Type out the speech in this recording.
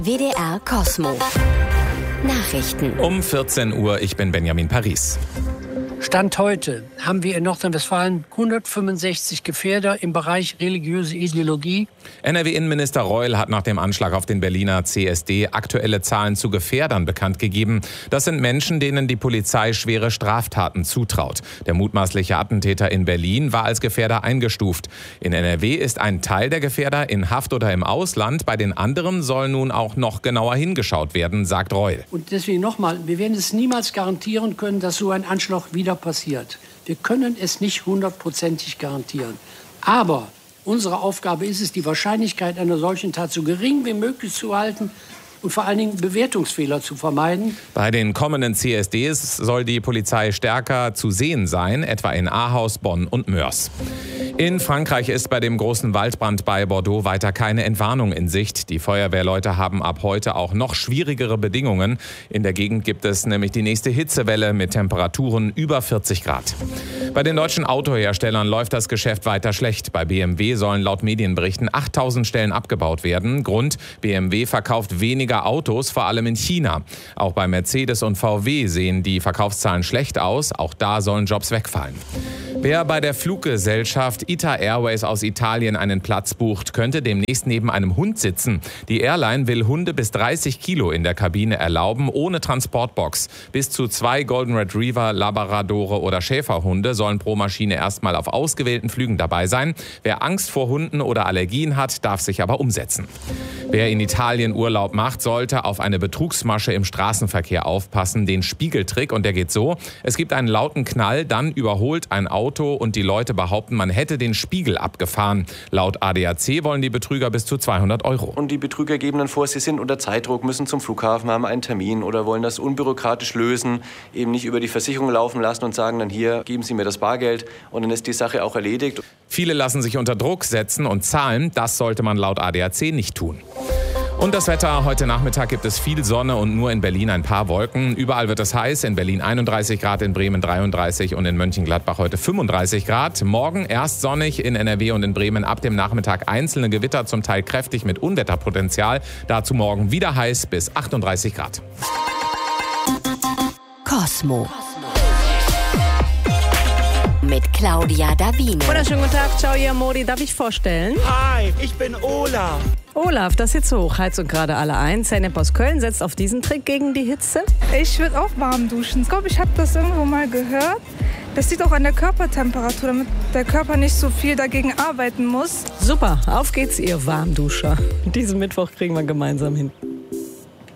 WDR Cosmo. Nachrichten. Um 14 Uhr, ich bin Benjamin Paris. Stand heute haben wir in Nordrhein-Westfalen 165 Gefährder im Bereich religiöse Ideologie. NRW-Innenminister Reul hat nach dem Anschlag auf den Berliner CSD aktuelle Zahlen zu Gefährdern bekannt gegeben. Das sind Menschen, denen die Polizei schwere Straftaten zutraut. Der mutmaßliche Attentäter in Berlin war als Gefährder eingestuft. In NRW ist ein Teil der Gefährder in Haft oder im Ausland. Bei den anderen soll nun auch noch genauer hingeschaut werden, sagt Reul. Und deswegen nochmal, wir werden es niemals garantieren können, dass so ein Anschlag wieder passiert. Wir können es nicht 100%ig garantieren. Aber unsere Aufgabe ist es, die Wahrscheinlichkeit einer solchen Tat so gering wie möglich zu halten und vor allen Dingen Bewertungsfehler zu vermeiden. Bei den kommenden CSDs soll die Polizei stärker zu sehen sein, etwa in Ahaus, Bonn und Moers. In Frankreich ist bei dem großen Waldbrand bei Bordeaux weiter keine Entwarnung in Sicht. Die Feuerwehrleute haben ab heute auch noch schwierigere Bedingungen. In der Gegend gibt es nämlich die nächste Hitzewelle mit Temperaturen über 40 Grad. Bei den deutschen Autoherstellern läuft das Geschäft weiter schlecht. Bei BMW sollen laut Medienberichten 8000 Stellen abgebaut werden. Grund: BMW verkauft weniger Autos, vor allem in China. Auch bei Mercedes und VW sehen die Verkaufszahlen schlecht aus. Auch da sollen Jobs wegfallen. Wer bei der Fluggesellschaft ITA Airways aus Italien einen Platz bucht, könnte demnächst neben einem Hund sitzen. Die Airline will Hunde bis 30 Kilo in der Kabine erlauben, ohne Transportbox. Bis zu 2 Golden Retriever, Labradore oder Schäferhunde sollen pro Maschine erstmal auf ausgewählten Flügen dabei sein. Wer Angst vor Hunden oder Allergien hat, darf sich aber umsetzen. Wer in Italien Urlaub macht, sollte auf eine Betrugsmasche im Straßenverkehr aufpassen, den Spiegeltrick. Und der geht so: Es gibt einen lauten Knall, dann überholt ein Auto und die Leute behaupten, man hätte den Spiegel abgefahren. Laut ADAC wollen die Betrüger bis zu 200 €. Und die Betrüger geben dann vor, sie sind unter Zeitdruck, müssen zum Flughafen, haben einen Termin oder wollen das unbürokratisch lösen, eben nicht über die Versicherung laufen lassen und sagen dann: Hier, geben Sie mir das Bargeld, und dann ist die Sache auch erledigt. Viele lassen sich unter Druck setzen und zahlen. Das sollte man laut ADAC nicht tun. Und das Wetter: Heute Nachmittag gibt es viel Sonne und nur in Berlin ein paar Wolken. Überall wird es heiß, in Berlin 31 Grad, in Bremen 33 und in Mönchengladbach heute 35 Grad. Morgen erst sonnig, in NRW und in Bremen ab dem Nachmittag einzelne Gewitter, zum Teil kräftig mit Unwetterpotenzial. Dazu morgen wieder heiß bis 38 Grad. Cosmo. Mit Claudia Davino. Wunderschönen guten Tag, ciao, ihr Modi. Darf ich vorstellen? Hi, ich bin Olaf. Olaf, das Hitze hoch, Heizung gerade alle ein. Zeynep aus Köln setzt auf diesen Trick gegen die Hitze. Ich würde auch warm duschen. Ich glaube, ich habe das irgendwo mal gehört. Das liegt auch an der Körpertemperatur, damit der Körper nicht so viel dagegen arbeiten muss. Super, auf geht's, ihr Warmduscher. Diesen Mittwoch kriegen wir gemeinsam hin.